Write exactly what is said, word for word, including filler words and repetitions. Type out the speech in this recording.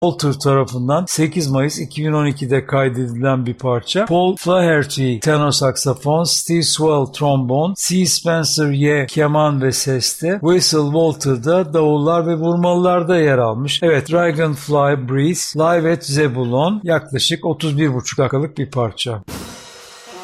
Walter tarafından sekiz Mayıs iki bin on ikide kaydedilen bir parça. Paul Flaherty tenor saksafon, Steve Swell trombon, C. Spencer Ye keman ve seste, Wessel Walter'da davullar ve vurmalılarda yer almış. Evet, Dragonfly Breeze Live at Zebulon yaklaşık otuz bir buçuk dakikalık bir parça.